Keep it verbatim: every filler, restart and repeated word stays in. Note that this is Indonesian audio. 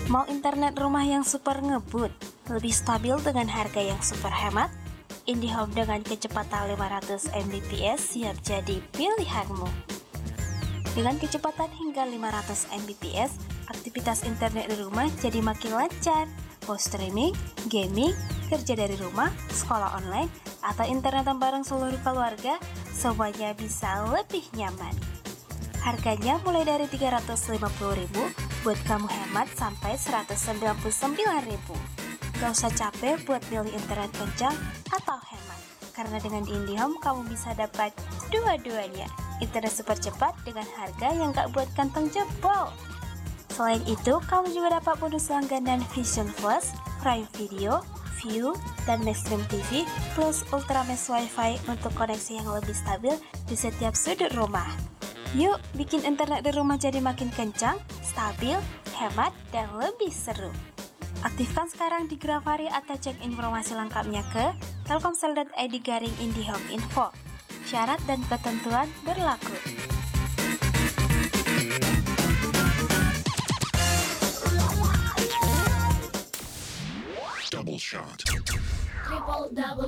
Mau internet rumah yang super ngebut, lebih stabil dengan harga yang super hemat? IndiHome dengan kecepatan lima ratus megabit per second siap jadi pilihanmu. Dengan kecepatan hingga lima ratus megabit per second, aktivitas internet di rumah jadi makin lancar. Mau streaming, gaming, kerja dari rumah, sekolah online, atau internetan bareng seluruh keluarga, semuanya bisa lebih nyaman. Harganya mulai dari tiga ratus lima puluh ribu rupiah buat kamu hemat sampai seratus sembilan puluh sembilan ribu rupiah. Gak usah capek buat milih internet kencang atau hemat, karena dengan di IndiHome kamu bisa dapat dua-duanya. Internet super cepat dengan harga yang gak buat kantong jebol. Selain itu, kamu juga dapat bonus langganan Vision Plus, Prime Video, View, dan Maxstream T V, plus Ultramesh Wi-Fi untuk koneksi yang lebih stabil di setiap sudut rumah. Yuk, bikin internet di rumah jadi makin kencang, stabil, hemat, dan lebih seru. Aktifkan sekarang di Grafari atau cek informasi lengkapnya ke telkomsel dot i d garing indihome info. Syarat dan ketentuan berlaku. Double shot. Triple double.